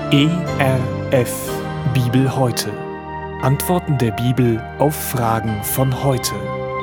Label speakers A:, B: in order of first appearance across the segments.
A: ERF Bibel heute. Antworten der Bibel auf Fragen von heute.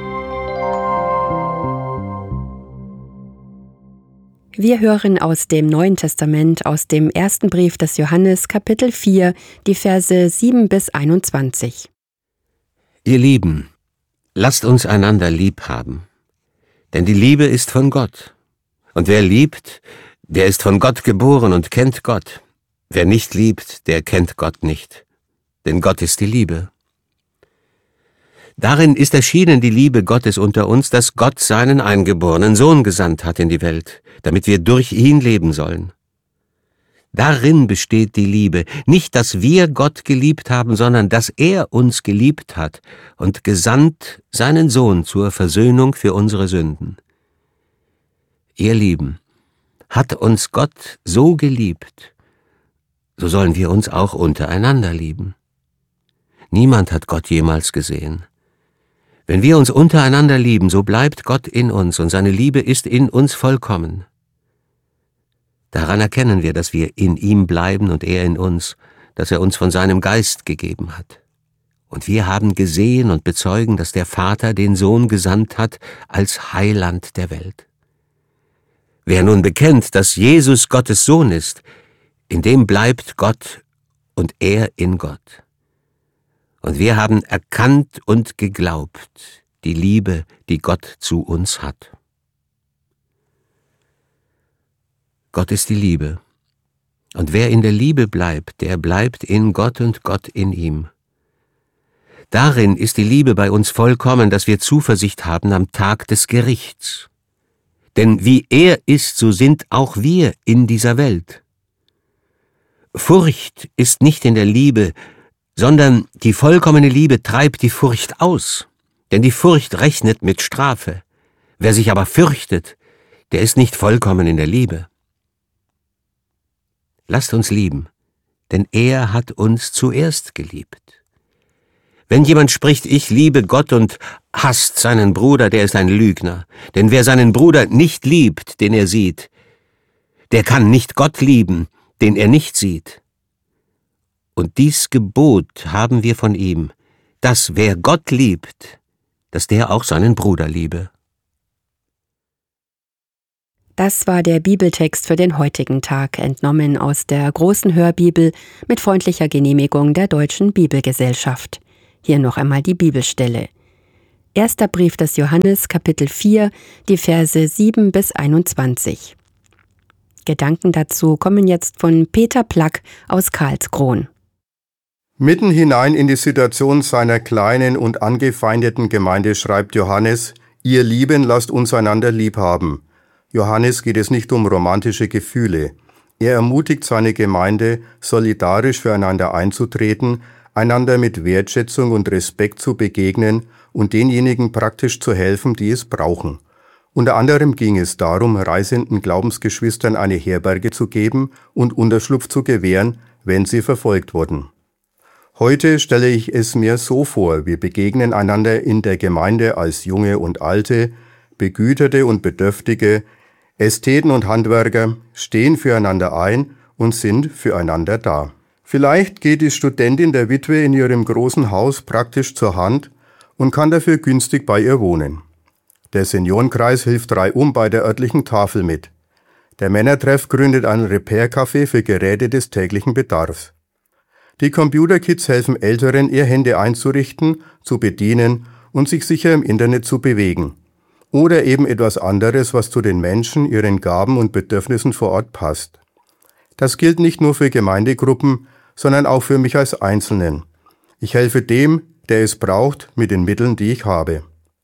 B: Wir hören aus dem Neuen Testament, aus dem ersten Brief des Johannes, Kapitel 4, die Verse 7 bis 21.
C: Ihr Lieben, lasst uns einander lieb haben, denn die Liebe ist von Gott. Und wer liebt, der ist von Gott geboren und kennt Gott. Wer nicht liebt, der kennt Gott nicht, denn Gott ist die Liebe. Darin ist erschienen die Liebe Gottes unter uns, dass Gott seinen eingeborenen Sohn gesandt hat in die Welt, damit wir durch ihn leben sollen. Darin besteht die Liebe, nicht, dass wir Gott geliebt haben, sondern dass er uns geliebt hat und gesandt seinen Sohn zur Versöhnung für unsere Sünden. Ihr Lieben, hat uns Gott so geliebt, so sollen wir uns auch untereinander lieben. Niemand hat Gott jemals gesehen. Wenn wir uns untereinander lieben, so bleibt Gott in uns und seine Liebe ist in uns vollkommen. Daran erkennen wir, dass wir in ihm bleiben und er in uns, dass er uns von seinem Geist gegeben hat. Und wir haben gesehen und bezeugen, dass der Vater den Sohn gesandt hat als Heiland der Welt. Wer nun bekennt, dass Jesus Gottes Sohn ist, in dem bleibt Gott und er in Gott. Und wir haben erkannt und geglaubt die Liebe, die Gott zu uns hat. Gott ist die Liebe. Und wer in der Liebe bleibt, der bleibt in Gott und Gott in ihm. Darin ist die Liebe bei uns vollkommen, dass wir Zuversicht haben am Tag des Gerichts. Denn wie er ist, so sind auch wir in dieser Welt. Furcht ist nicht in der Liebe, sondern die vollkommene Liebe treibt die Furcht aus, denn die Furcht rechnet mit Strafe. Wer sich aber fürchtet, der ist nicht vollkommen in der Liebe. Lasst uns lieben, denn er hat uns zuerst geliebt. Wenn jemand spricht, ich liebe Gott und hasst seinen Bruder, der ist ein Lügner. Denn wer seinen Bruder nicht liebt, den er sieht, der kann nicht Gott lieben, den er nicht sieht. Und dies Gebot haben wir von ihm, dass wer Gott liebt, dass der auch seinen Bruder liebe.
B: Das war der Bibeltext für den heutigen Tag, entnommen aus der großen Hörbibel mit freundlicher Genehmigung der Deutschen Bibelgesellschaft. Hier noch einmal die Bibelstelle. Erster Brief des Johannes, Kapitel 4, die Verse 7 bis 21. Gedanken dazu kommen jetzt von Peter Plack aus Karlskron.
D: Mitten hinein in die Situation seiner kleinen und angefeindeten Gemeinde schreibt Johannes, ihr Lieben, lasst uns einander lieb haben. Johannes geht es nicht um romantische Gefühle. Er ermutigt seine Gemeinde, solidarisch füreinander einzutreten, einander mit Wertschätzung und Respekt zu begegnen und denjenigen praktisch zu helfen, die es brauchen. Unter anderem ging es darum, reisenden Glaubensgeschwistern eine Herberge zu geben und Unterschlupf zu gewähren, wenn sie verfolgt wurden. Heute stelle ich es mir so vor, wir begegnen einander in der Gemeinde als Junge und Alte, Begüterte und Bedürftige, Ästheten und Handwerker, stehen füreinander ein und sind füreinander da. Vielleicht geht die Studentin der Witwe in ihrem großen Haus praktisch zur Hand und kann dafür günstig bei ihr wohnen. Der Seniorenkreis hilft reihum bei der örtlichen Tafel mit. Der Männertreff gründet ein Repair-Café für Geräte des täglichen Bedarfs. Die Computerkids helfen Älteren, ihr Handy einzurichten, zu bedienen und sich sicher im Internet zu bewegen. Oder eben etwas anderes, was zu den Menschen, ihren Gaben und Bedürfnissen vor Ort passt. Das gilt nicht nur für Gemeindegruppen, sondern auch für mich als Einzelnen. Ich helfe dem, der es braucht, mit den Mitteln, die ich habe.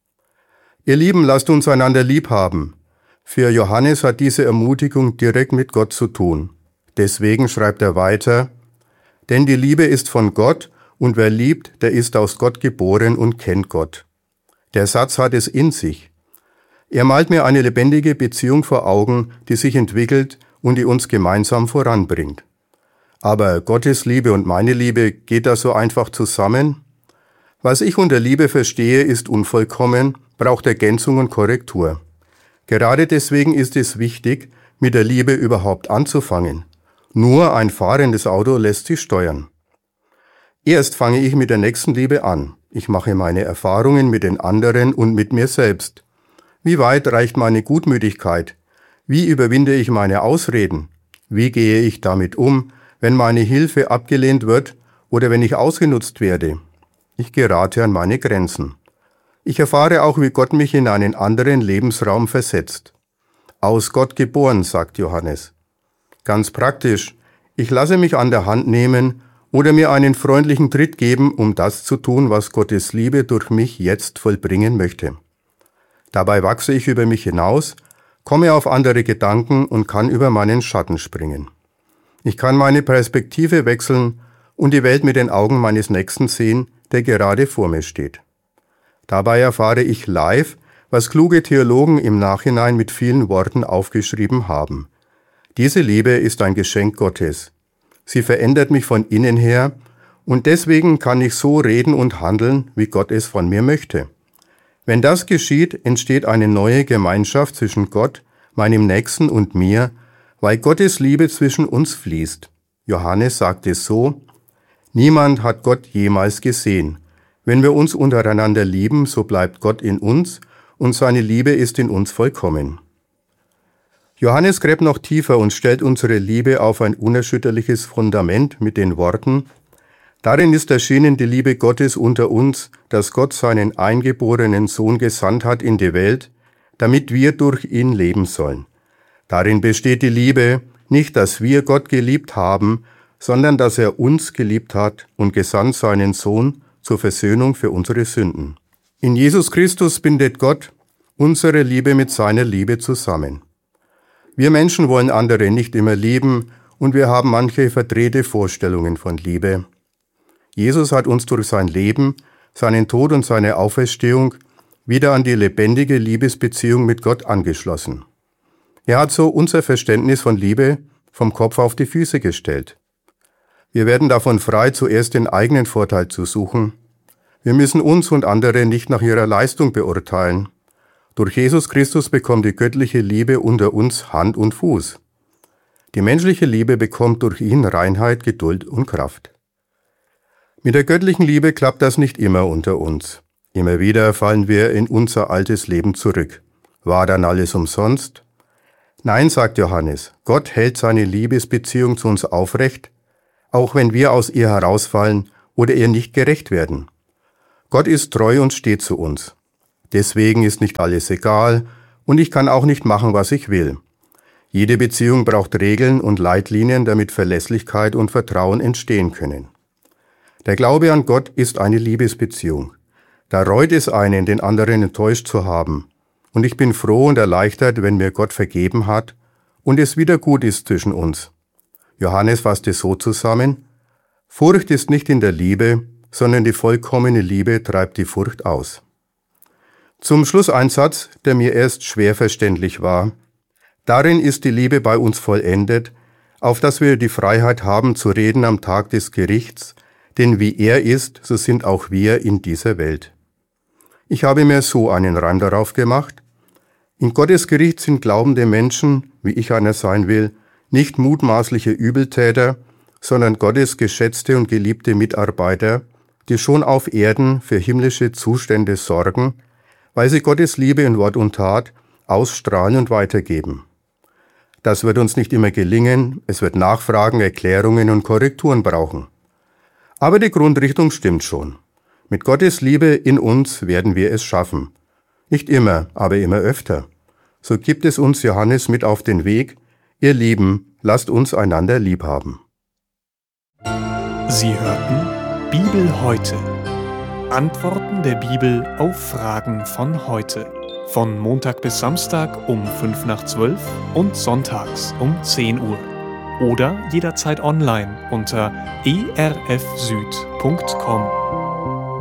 D: Ihr Lieben, lasst uns einander lieb haben. Für Johannes hat diese Ermutigung direkt mit Gott zu tun. Deswegen schreibt er weiter, denn die Liebe ist von Gott und wer liebt, der ist aus Gott geboren und kennt Gott. Der Satz hat es in sich. Er malt mir eine lebendige Beziehung vor Augen, die sich entwickelt und die uns gemeinsam voranbringt. Aber Gottes Liebe und meine Liebe, geht das so einfach zusammen? Was ich unter Liebe verstehe, ist unvollkommen, braucht Ergänzung und Korrektur. Gerade deswegen ist es wichtig, mit der Liebe überhaupt anzufangen. Nur ein fahrendes Auto lässt sich steuern. Erst fange ich mit der Nächstenliebe an. Ich mache meine Erfahrungen mit den anderen und mit mir selbst. Wie weit reicht meine Gutmütigkeit? Wie überwinde ich meine Ausreden? Wie gehe ich damit um, wenn meine Hilfe abgelehnt wird oder wenn ich ausgenutzt werde? Ich gerate an meine Grenzen. Ich erfahre auch, wie Gott mich in einen anderen Lebensraum versetzt. Aus Gott geboren, sagt Johannes. Ganz praktisch, ich lasse mich an der Hand nehmen oder mir einen freundlichen Tritt geben, um das zu tun, was Gottes Liebe durch mich jetzt vollbringen möchte. Dabei wachse ich über mich hinaus, komme auf andere Gedanken und kann über meinen Schatten springen. Ich kann meine Perspektive wechseln und die Welt mit den Augen meines Nächsten sehen, der gerade vor mir steht. Dabei erfahre ich live, was kluge Theologen im Nachhinein mit vielen Worten aufgeschrieben haben. Diese Liebe ist ein Geschenk Gottes. Sie verändert mich von innen her und deswegen kann ich so reden und handeln, wie Gott es von mir möchte. Wenn das geschieht, entsteht eine neue Gemeinschaft zwischen Gott, meinem Nächsten und mir, weil Gottes Liebe zwischen uns fließt. Johannes sagt es so: Niemand hat Gott jemals gesehen. Wenn wir uns untereinander lieben, so bleibt Gott in uns und seine Liebe ist in uns vollkommen. Johannes gräbt noch tiefer und stellt unsere Liebe auf ein unerschütterliches Fundament mit den Worten: Darin ist erschienen die Liebe Gottes unter uns, dass Gott seinen eingeborenen Sohn gesandt hat in die Welt, damit wir durch ihn leben sollen. Darin besteht die Liebe, nicht, dass wir Gott geliebt haben, sondern dass er uns geliebt hat und gesandt seinen Sohn zur Versöhnung für unsere Sünden. In Jesus Christus bindet Gott unsere Liebe mit seiner Liebe zusammen. Wir Menschen wollen andere nicht immer lieben und wir haben manche verdrehte Vorstellungen von Liebe. Jesus hat uns durch sein Leben, seinen Tod und seine Auferstehung wieder an die lebendige Liebesbeziehung mit Gott angeschlossen. Er hat so unser Verständnis von Liebe vom Kopf auf die Füße gestellt. Wir werden davon frei, zuerst den eigenen Vorteil zu suchen. Wir müssen uns und andere nicht nach ihrer Leistung beurteilen. Durch Jesus Christus bekommt die göttliche Liebe unter uns Hand und Fuß. Die menschliche Liebe bekommt durch ihn Reinheit, Geduld und Kraft. Mit der göttlichen Liebe klappt das nicht immer unter uns. Immer wieder fallen wir in unser altes Leben zurück. War dann alles umsonst? Nein, sagt Johannes, Gott hält seine Liebesbeziehung zu uns aufrecht, auch wenn wir aus ihr herausfallen oder ihr nicht gerecht werden. Gott ist treu und steht zu uns. Deswegen ist nicht alles egal und ich kann auch nicht machen, was ich will. Jede Beziehung braucht Regeln und Leitlinien, damit Verlässlichkeit und Vertrauen entstehen können. Der Glaube an Gott ist eine Liebesbeziehung. Da reut es einen, den anderen enttäuscht zu haben. Und ich bin froh und erleichtert, wenn mir Gott vergeben hat und es wieder gut ist zwischen uns. Johannes fasst es so zusammen: Furcht ist nicht in der Liebe, sondern die vollkommene Liebe treibt die Furcht aus. Zum Schluss ein Satz, der mir erst schwer verständlich war. Darin ist die Liebe bei uns vollendet, auf dass wir die Freiheit haben zu reden am Tag des Gerichts, denn wie er ist, so sind auch wir in dieser Welt. Ich habe mir so einen Reim darauf gemacht: In Gottes Gericht sind glaubende Menschen, wie ich einer sein will, nicht mutmaßliche Übeltäter, sondern Gottes geschätzte und geliebte Mitarbeiter, die schon auf Erden für himmlische Zustände sorgen, weil sie Gottes Liebe in Wort und Tat ausstrahlen und weitergeben. Das wird uns nicht immer gelingen, es wird Nachfragen, Erklärungen und Korrekturen brauchen. Aber die Grundrichtung stimmt schon. Mit Gottes Liebe in uns werden wir es schaffen. Nicht immer, aber immer öfter. So gibt es uns Johannes mit auf den Weg: Ihr Lieben, lasst uns einander lieb haben.
A: Sie hörten Bibel heute. Antworten der Bibel auf Fragen von heute. Von Montag bis Samstag um 11:55 und sonntags um 10 Uhr. Oder jederzeit online unter erfsüd.com.